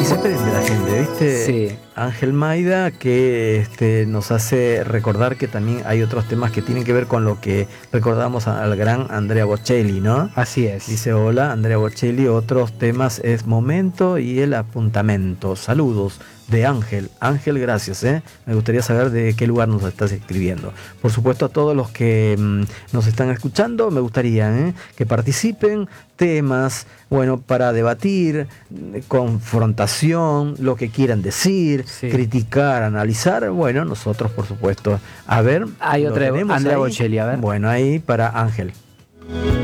se prende la gente, ¿viste? Sí. Ángel Maida, que nos hace recordar que también hay otros temas que tienen que ver con lo que recordamos al gran Andrea Bocelli, ¿no? Así es. Dice: hola, Andrea Bocelli, otros temas es Momento y El Apuntamento. Saludos de Ángel. Ángel, gracias, me gustaría saber de qué lugar nos estás escribiendo. Por supuesto, a todos los que nos están escuchando, me gustaría que participen. Temas, bueno, para debatir, confrontación, lo que quieran decir, Sí. criticar, analizar. Bueno, nosotros, por supuesto, a ver. Hay ¿lo otra, tenemos Andrea ahí? Bocelli, a ver. Bueno, ahí para Ángel.